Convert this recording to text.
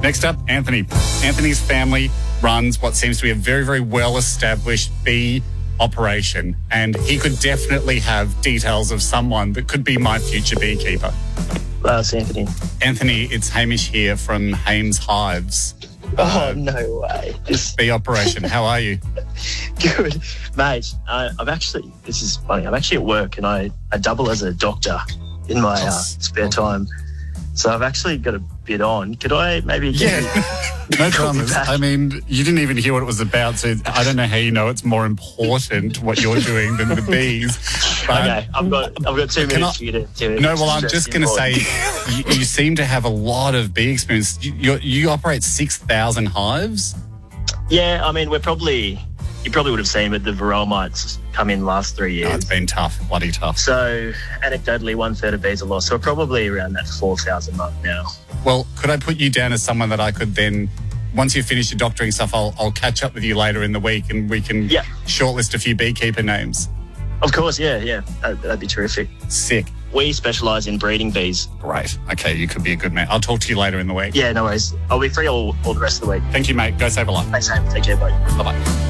Next up, Anthony. Anthony's family runs what seems to be a very, very well-established bee operation, and he could definitely have details of someone that could be my future beekeeper. It's Anthony. Anthony, it's Hamish here from Hames Hives. Oh, no way. Bee operation. How are you? Good. Mate, this is funny. I'm actually at work and I double as a doctor in my spare time. So I've actually got a bit on. Could I maybe get no dramas. I mean, you didn't even hear what it was about, so I don't know how you know it's more important what you're doing than the bees. But okay, I've got 2 minutes for you to no, well, I'm just going to say you seem to have a lot of bee experience. You operate 6,000 hives? Yeah, I mean, you probably would have seen, but the varroa mites come in the last 3 years. Oh, it's been tough, bloody tough. So, anecdotally, 1/3 of bees are lost. So, we're probably around that 4,000 mark now. Well, could I put you down as someone that I could then, once you finish your doctoring stuff, I'll catch up with you later in the week and we can shortlist a few beekeeper names? Of course, yeah. That'd be terrific. Sick. We specialise in breeding bees. Great. Okay, you could be a good man. I'll talk to you later in the week. Yeah, no worries. I'll be free all the rest of the week. Thank you, mate. Go save a life. Thanks, Sam. Take care, bye. Bye-bye.